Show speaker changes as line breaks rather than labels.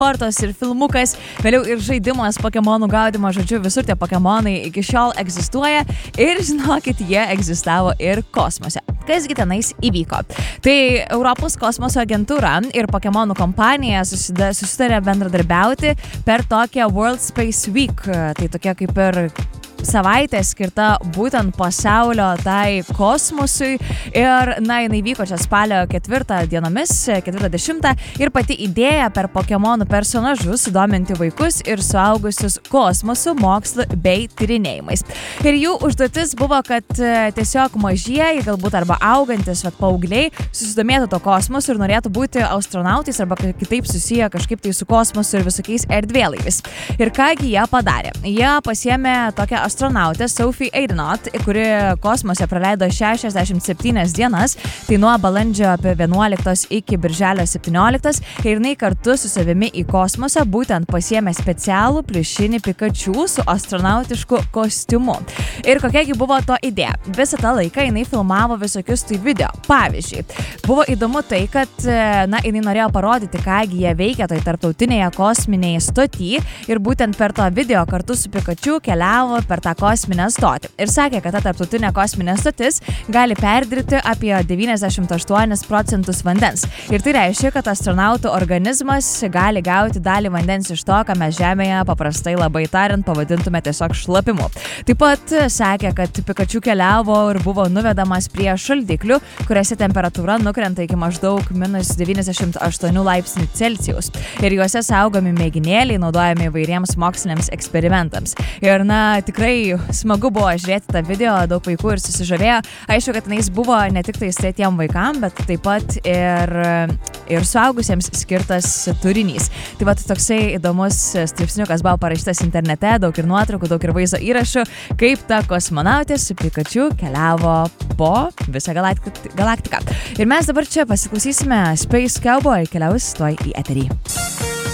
kortos ir filmukas, vėliau ir žaidimas Pokemonų gaudimo, žodžiu, visur tie Pokemonai iki šiol egzistuoja ir žinokit, jie egzistavo ir kosmose. Kasgi tenais įvyko? Tai Europos kosmoso agentūra ir Pokemonų kompanija susitarė bendradarbiauti per tokią World Space Week, tai tokia kaip ir savaitė skirta būtent pasaulio tai kosmosui ir, jinai vyko čia spalio 4 dienomis, 40 ir pati idėja per Pokemonų personažus sudominti vaikus ir suaugusius kosmosu, mokslu bei tyrinėjimais. Ir jų užduotis buvo, kad tiesiog mažieji, galbūt arba augantis, paaugliai susidomėtų to kosmosu ir norėtų būti astronautais arba kitaip susiję kažkaip tai su kosmosu ir visokiais erdvėlaiviais. Ir kągi jie padarė? Jie pasiėmė tokią astronautė Sophie Adenauer, kuri kosmose praleido 67 dienas, tai nuo balandžio apie 11 iki birželio 17 ir jinai kartu su savimi į kosmosą būtent pasiėmė specialų pliušinį Pikachu su astronautišku kostiumu. Ir kokiagi buvo to idėja? Visą tą laiką jinai filmavo visokius tai video. Pavyzdžiui, buvo įdomu tai, kad jinai norėjo parodyti, kągi jie veikia toj tarptautinėje kosminėje stoty ir būtent per to video kartu su Pikachu keliavo per tą kosminę stotį. Ir sakė, kad ta tarptautinė kosminė stotis gali perdirbti apie 98% vandens. Ir tai reiškia, kad astronautų organizmas gali gauti dalį vandens iš to, ką mes Žemėje paprastai labai tariant pavadintume tiesiog šlapimu. Taip pat sakė, kad Pikachu keliavo ir buvo nuvedamas prie šaldiklių, kuriuose temperatūra nukrenta iki maždaug -98 laipsnių Celsijaus. Ir juose saugomi mėginėliai naudojami įvairiems moksliniams eksperimentams. Ir tikrai smagu buvo žiūrėti tą video, daug vaikų ir susižavėjo. Aišku, kad jis buvo ne tik tai tiem vaikam, bet taip pat ir suaugusiems skirtas turinys. Tai va, toksai įdomus straipsniukas buvo parašytas internete, daug ir nuotraukų, daug ir vaizdo įrašų, kaip ta kosmonautė su Pikachu keliavo po visą galaktiką. Ir mes dabar čia pasiklausysime Space Cowboy, keliaus tuoj į eterį.